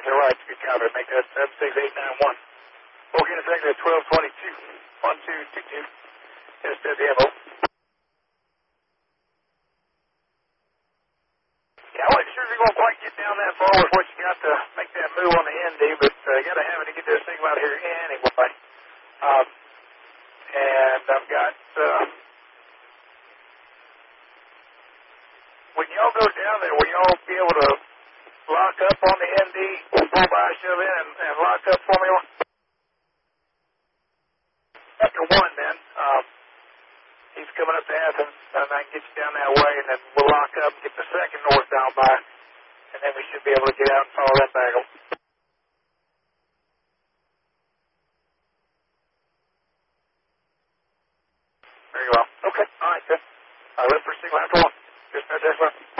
to the right. Good copy. Make that 76891. Okay, effective at 1222. 1222. SWMO. Yeah, I wasn't sure if you're going to quite get down that far with what you got to make that move on the ND, but you got to have it to get this thing out here anyway. And I've got, when y'all go down there, will y'all be able to lock up on the ND, pull by, shove in, and lock up for me? After one, then, he's coming up to Athens, and I can get you down that way, and then we'll lock up and get the second northbound by, and then we should be able to get out and follow that bagel. Very well. Okay. All right, then. I'll look for signal after one. Just no, that's one.